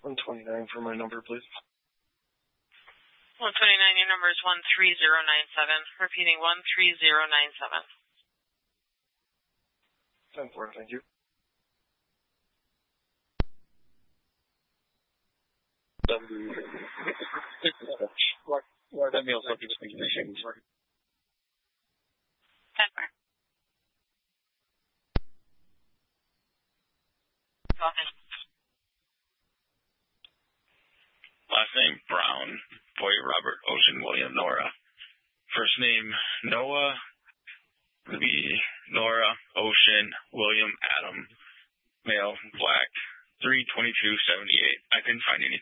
129 for my number, please. 129, your number is 13097. Repeating, 13097. 10-4, thank you. What are the meals looking to be commissioned? 10-4. Go ahead. Last name, Brown. Boy, Robert, Ocean, William, Nora. First name, Noah, Lee, Nora, Ocean, William, Adam. Male, black. 3/22/78. I couldn't find any